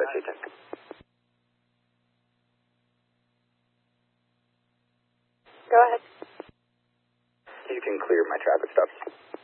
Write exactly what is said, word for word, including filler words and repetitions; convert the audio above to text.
Taxi check. Go ahead. You can clear my traffic stops.